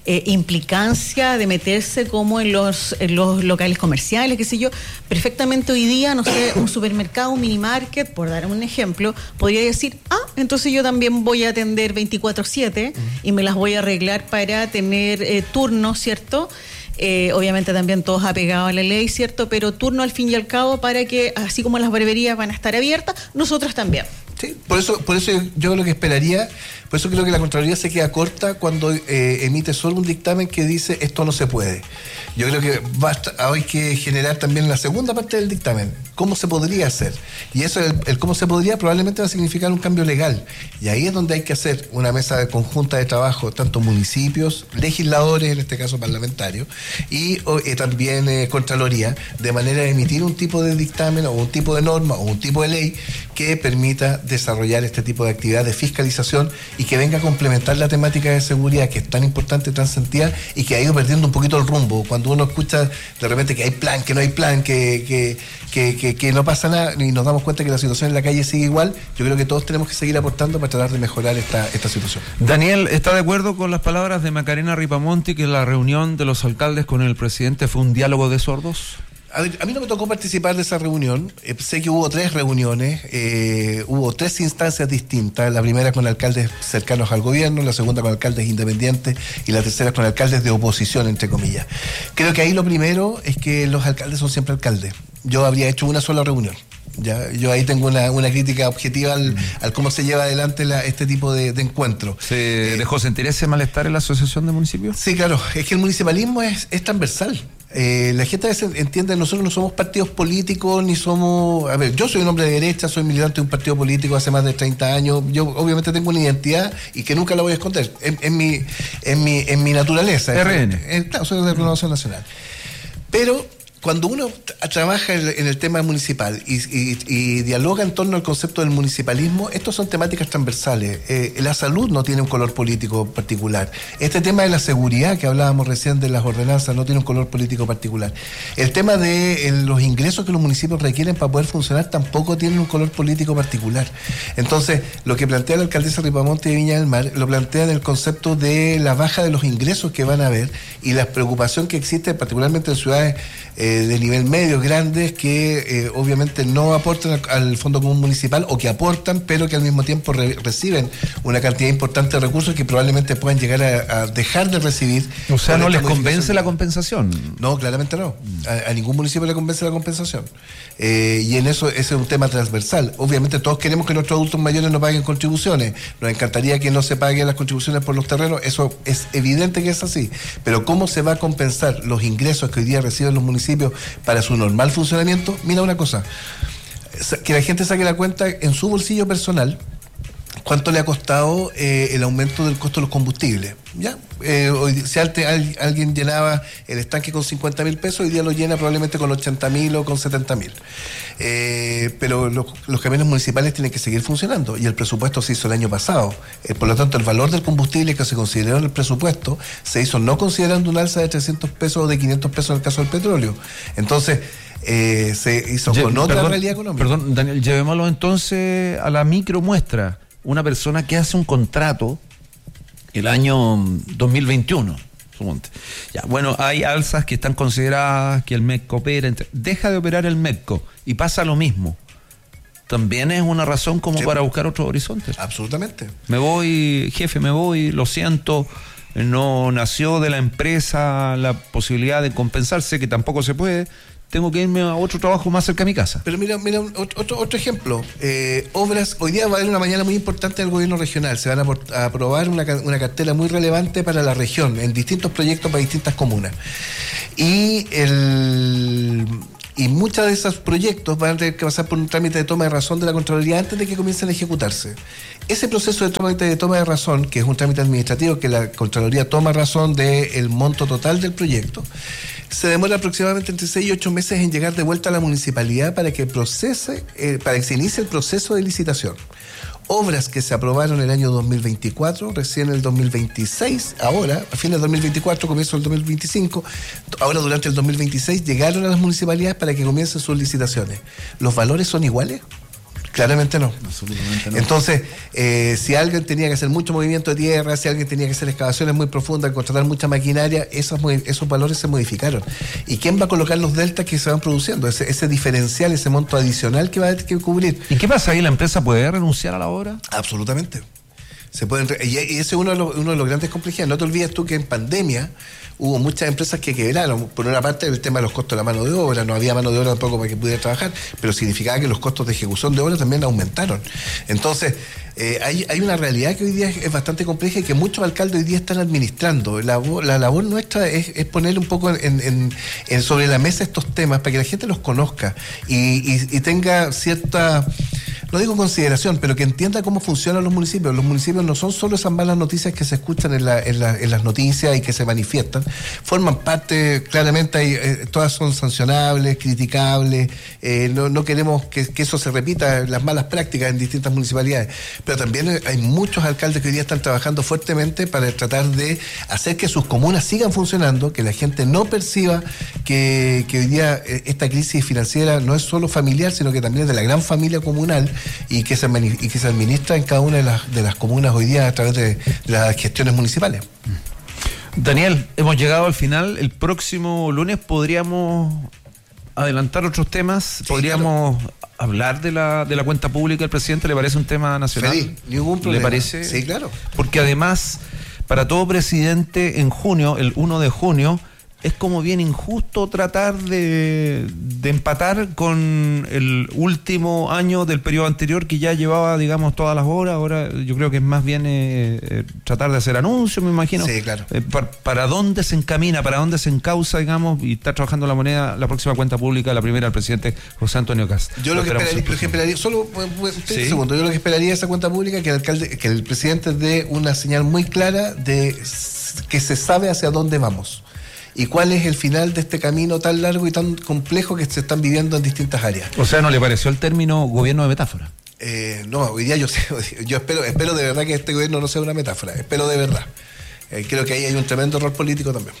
implicancia de meterse como en los locales comerciales, qué sé yo, perfectamente hoy día, no sé, un supermercado, un minimarket, por dar un ejemplo, podría decir, entonces yo también voy a atender 24/7 y me las voy a arreglar para tener turnos, ¿cierto? Obviamente también todos apegados a la ley, ¿cierto? Pero turno al fin y al cabo para que, así como las barberías van a estar abiertas, nosotros también. Sí, por eso yo lo que esperaría, por eso creo que la Contraloría se queda corta cuando emite solo un dictamen que dice esto no se puede. Yo creo que hay que generar también la segunda parte del dictamen, cómo se podría hacer. Y eso, el cómo se podría, probablemente va a significar un cambio legal. Y ahí es donde hay que hacer una mesa conjunta de trabajo, tanto municipios, legisladores, en este caso parlamentarios, y también Contraloría, de manera de emitir un tipo de dictamen o un tipo de norma o un tipo de ley que permita desarrollar este tipo de actividad de fiscalización y que venga a complementar la temática de seguridad que es tan importante, tan sentida y que ha ido perdiendo un poquito el rumbo. Cuando uno escucha de repente que hay plan, que no hay plan, que no pasa nada y nos damos cuenta que la situación en la calle sigue igual, yo creo que todos tenemos que seguir aportando para tratar de mejorar esta situación. Daniel, ¿está de acuerdo con las palabras de Macarena Ripamonti que la reunión de los alcaldes con el presidente fue un diálogo de sordos? A mí no me tocó participar de esa reunión. Sé que hubo 3 reuniones, hubo 3 instancias distintas. La primera con alcaldes cercanos al gobierno, la segunda con alcaldes independientes y la tercera con alcaldes de oposición, entre comillas. Creo que ahí lo primero es que los alcaldes son siempre alcaldes. Yo habría hecho una sola reunión. Ya, yo ahí tengo una crítica objetiva al cómo se lleva adelante este tipo de encuentro. ¿Se dejó sentir ese malestar en la Asociación de Municipios? Sí, claro, es que el municipalismo es transversal. La gente a veces entiende, nosotros no somos partidos políticos, ni somos... A ver, yo soy un hombre de derecha, soy militante de un partido político hace más de 30 años, yo obviamente tengo una identidad y que nunca la voy a esconder, en mi naturaleza. RN. Claro, soy de Renovación Nacional. Pero cuando uno trabaja en el tema municipal y dialoga en torno al concepto del municipalismo, estos son temáticas transversales. La salud no tiene un color político particular. Este tema de la seguridad que hablábamos recién de las ordenanzas no tiene un color político particular. El tema de los ingresos que los municipios requieren para poder funcionar tampoco tiene un color político particular. Entonces, lo que plantea la alcaldesa Ripamonti de Viña del Mar, lo plantea en el concepto de la baja de los ingresos que van a haber y la preocupación que existe particularmente en ciudades de nivel medio, grandes, que obviamente no aportan al Fondo Común Municipal o que aportan, pero que al mismo tiempo reciben una cantidad importante de recursos que probablemente puedan llegar a dejar de recibir. O sea, ¿no les convence la compensación? No, claramente no. A ningún municipio le convence la compensación. Y en eso ese es un tema transversal. Obviamente todos queremos que nuestros adultos mayores no paguen contribuciones. Nos encantaría que no se paguen las contribuciones por los terrenos. Eso es evidente que es así. Pero ¿cómo se va a compensar los ingresos que hoy día reciben los municipios para su normal funcionamiento? Mira una cosa, que la gente saque la cuenta en su bolsillo personal. ¿Cuánto le ha costado el aumento del costo de los combustibles? ¿Ya? Si alguien llenaba el estanque con 50.000 pesos, hoy día lo llena probablemente con 80.000 o con 70.000. Pero los camiones municipales tienen que seguir funcionando y el presupuesto se hizo el año pasado. Por lo tanto, el valor del combustible que se consideró en el presupuesto se hizo no considerando un alza de 300 pesos o de 500 pesos en el caso del petróleo. Entonces, se hizo con otra realidad económica. Perdón, Daniel, llevémoslo entonces a la micromuestra. Una persona que hace un contrato el año 2021, suponte. Ya, bueno, hay alzas que están consideradas que el MEDCO opera, deja de operar el MEDCO y pasa lo mismo. También es una razón como para buscar otros horizontes. Absolutamente. Me voy, jefe, lo siento, no nació de la empresa la posibilidad de compensarse, que tampoco se puede. Tengo que irme a otro trabajo más cerca de mi casa. Pero mira otro ejemplo. Obras, hoy día va a haber una mañana muy importante del gobierno regional. Se van a aprobar una cartera muy relevante para la región, en distintos proyectos para distintas comunas. Y muchos de esos proyectos van a tener que pasar por un trámite de toma de razón de la Contraloría antes de que comiencen a ejecutarse. Ese proceso de toma de razón, que es un trámite administrativo que la Contraloría toma razón del monto total del proyecto, se demora aproximadamente entre 6 y 8 meses en llegar de vuelta a la municipalidad para que se inicie el proceso de licitación. Obras que se aprobaron en el año 2024, recién en el 2026, ahora, a fines del 2024, comienzo del 2025, ahora durante el 2026 llegaron a las municipalidades para que comiencen sus licitaciones. ¿Los valores son iguales? Claramente no. Absolutamente no. Entonces, si alguien tenía que hacer mucho movimiento de tierra, si alguien tenía que hacer excavaciones muy profundas, contratar mucha maquinaria, esos valores se modificaron. ¿Y quién va a colocar los deltas que se van produciendo? Ese diferencial, ese monto adicional que va a tener que cubrir. ¿Y qué pasa ahí? ¿La empresa puede renunciar a la obra? Absolutamente. Y ese es uno de los grandes complejidades. No te olvides tú que en pandemia hubo muchas empresas que quebraron. Por una parte, el tema de los costos de la mano de obra, no había mano de obra tampoco para que pudiera trabajar, pero significaba que los costos de ejecución de obra también aumentaron. Entonces, hay una realidad que hoy día es bastante compleja y que muchos alcaldes hoy día están administrando. La labor nuestra es poner un poco sobre la mesa estos temas para que la gente los conozca y tenga cierta, no digo consideración, pero que entienda cómo funcionan los municipios. Los municipios no son solo esas malas noticias que se escuchan en las noticias y que se manifiestan. Forman parte, claramente, todas son sancionables, criticables. No queremos que eso se repita, las malas prácticas en distintas municipalidades. Pero también hay muchos alcaldes que hoy día están trabajando fuertemente para tratar de hacer que sus comunas sigan funcionando, que la gente no perciba que hoy día esta crisis financiera no es solo familiar, sino que también es de la gran familia comunal y que se administra en cada una de las comunas hoy día a través de las gestiones municipales. Daniel, hemos llegado al final. El próximo lunes podríamos adelantar otros temas. Sí, podríamos hablar de la cuenta pública del presidente. ¿Le parece un tema nacional? Feliz, ningún problema. ¿Le parece? Sí, claro. Porque además, para todo presidente, en junio, el 1 de junio, es como bien injusto tratar de empatar con el último año del periodo anterior que ya llevaba, digamos, todas las horas. Ahora yo creo que es más bien tratar de hacer anuncios, me imagino. Sí, claro. ¿Para dónde se encamina, para dónde se encausa, digamos, y está trabajando la moneda, la próxima cuenta pública, la primera del presidente José Antonio Cast? Yo lo que esperaría, solo un segundo, yo lo que esperaría de esa cuenta pública que el presidente dé una señal muy clara de que se sabe hacia dónde vamos. ¿Y cuál es el final de este camino tan largo y tan complejo que se están viviendo en distintas áreas? O sea, ¿no le pareció el término gobierno de metáfora? No, hoy día yo espero de verdad que este gobierno no sea una metáfora, espero de verdad. Creo que ahí hay un tremendo rol político también.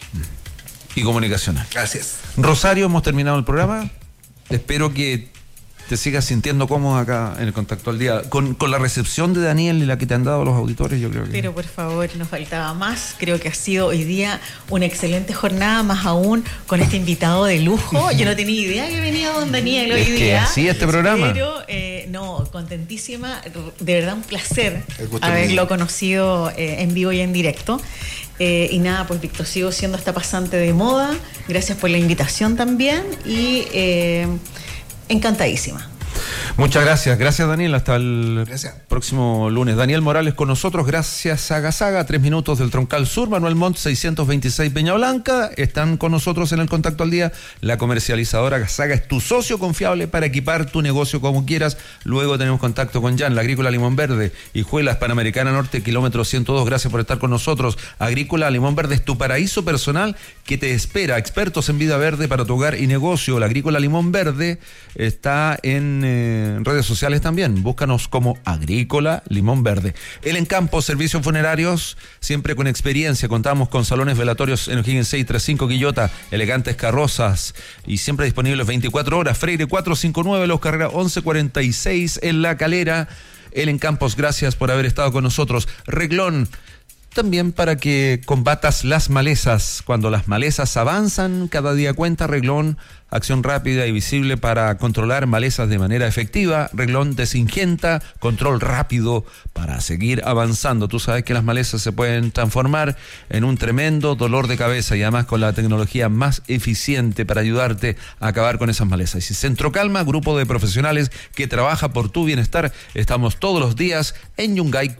Y comunicacional. Gracias. Rosario, hemos terminado el programa. Espero que te sigas sintiendo cómodo acá en el Contacto al Día. Con la recepción de Daniel y la que te han dado los auditores, yo creo que... Pero por favor, nos faltaba más. Creo que ha sido hoy día una excelente jornada, más aún con este invitado de lujo. Yo no tenía idea que venía don Daniel hoy día. Que así este programa. Pero, contentísima. De verdad, un placer haberlo conocido en vivo y en directo. Y nada, pues Víctor, sigo siendo esta pasante de moda. Gracias por la invitación también. Y... encantadísima. Muchas gracias. Gracias, Daniel. Hasta el próximo lunes. Daniel Morales con nosotros. Gracias a Gasaga. 3 minutos del Troncal Sur. Manuel Montt, 626 Peña Blanca. Están con nosotros en el Contacto al Día. La comercializadora Gasaga es tu socio confiable para equipar tu negocio como quieras. Luego tenemos contacto con Jan, la Agrícola Limón Verde. Hijuelas, Panamericana Norte, kilómetro 102. Gracias por estar con nosotros. Agrícola Limón Verde es tu paraíso personal que te espera. Expertos en vida verde para tu hogar y negocio. La Agrícola Limón Verde está en redes sociales también. Búscanos como Agrícola Limón Verde. El Encampo, servicios funerarios, siempre con experiencia. Contamos con salones velatorios en O'Higgins 635 Quillota, elegantes carrozas y siempre disponibles 24 horas. Freire 459, Los Carreras 1146 en La Calera. El Encampos, gracias por haber estado con nosotros. Reglón, también para que combatas las malezas. Cuando las malezas avanzan, cada día cuenta. Reglón, acción rápida y visible para controlar malezas de manera efectiva. Reglón de Syngenta, control rápido para seguir avanzando. Tú sabes que las malezas se pueden transformar en un tremendo dolor de cabeza y además con la tecnología más eficiente para ayudarte a acabar con esas malezas. Y Centro Calma, grupo de profesionales que trabaja por tu bienestar. Estamos todos los días en Yungay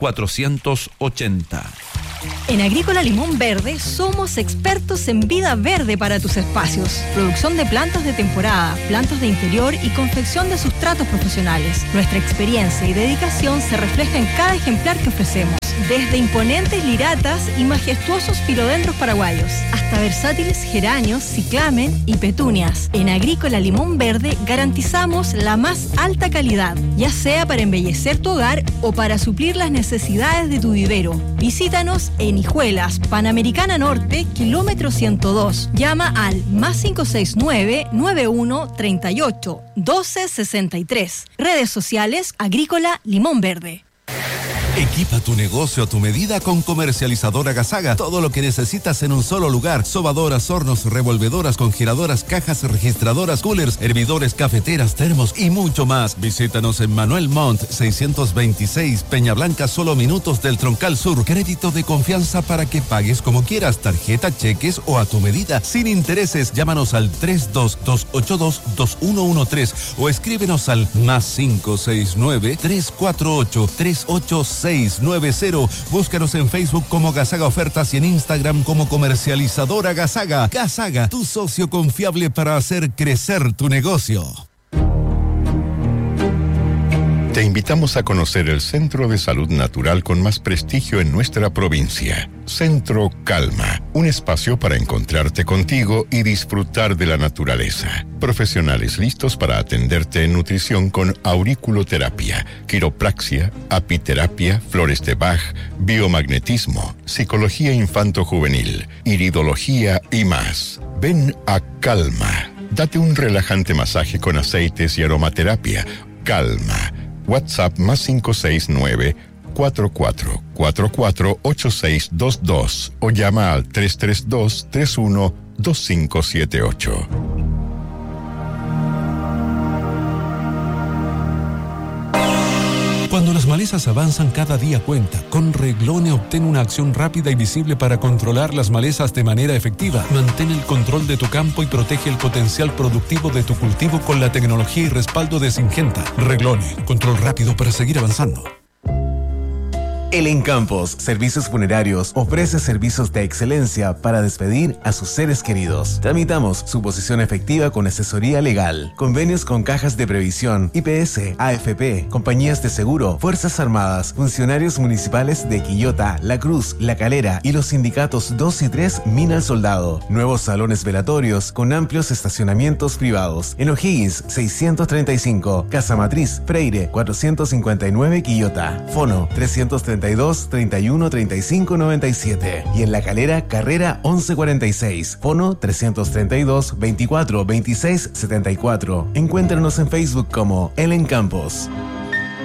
480. En Agrícola Limón Verde somos expertos en vida verde para tus espacios. Producción de plantas de temporada, plantas de interior y confección de sustratos profesionales. Nuestra experiencia y dedicación se refleja en cada ejemplar que ofrecemos. Desde imponentes liratas y majestuosos filodendros paraguayos, hasta versátiles geranios, ciclamen y petunias. En Agrícola Limón Verde garantizamos la más alta calidad, ya sea para embellecer tu hogar o para suplir las necesidades de tu vivero. Visítanos en Hijuelas, Panamericana Norte, kilómetro 102. Llama al +569 91 38 12 63. Redes sociales Agrícola Limón Verde. Equipa tu negocio a tu medida con Comercializadora Gasaga. Todo lo que necesitas en un solo lugar. Sobadoras, hornos, revolvedoras, congeladoras, cajas registradoras, coolers, hervidores, cafeteras, termos y mucho más. Visítanos en Manuel Montt, 626 Peña Blanca, solo minutos del Troncal Sur. Crédito de confianza para que pagues como quieras. Tarjeta, cheques o a tu medida. Sin intereses. Llámanos al 322822113 o escríbenos al +569 348 386 690. Búscanos en Facebook como Gasaga Ofertas y en Instagram como Comercializadora Gasaga. Gasaga, tu socio confiable para hacer crecer tu negocio. Te invitamos a conocer el Centro de Salud Natural con más prestigio en nuestra provincia. Centro Calma, un espacio para encontrarte contigo y disfrutar de la naturaleza. Profesionales listos para atenderte en nutrición con auriculoterapia, quiropraxia, apiterapia, flores de Bach, biomagnetismo, psicología infanto-juvenil, iridología y más. Ven a Calma. Date un relajante masaje con aceites y aromaterapia. Calma. WhatsApp +569 4444 8622 o llama al 332 31 2578. Cuando las malezas avanzan, cada día cuenta. Con Reglone obtén una acción rápida y visible para controlar las malezas de manera efectiva. Mantén el control de tu campo y protege el potencial productivo de tu cultivo con la tecnología y respaldo de Syngenta. Reglone, control rápido para seguir avanzando. El Encampos Servicios Funerarios ofrece servicios de excelencia para despedir a sus seres queridos. Tramitamos su posición efectiva con asesoría legal, convenios con cajas de previsión, IPS, AFP, compañías de seguro, Fuerzas Armadas, funcionarios municipales de Quillota, La Cruz, La Calera y los sindicatos 2 y 3 Mina al Soldado. Nuevos salones velatorios con amplios estacionamientos privados. En O'Higgins 635, Casa Matriz, Freire 459 Quillota. Fono 332 31 35 97 y en La Calera, Carrera 1146, Fono 332 24 26 74. Encuéntranos en Facebook como El Encampos.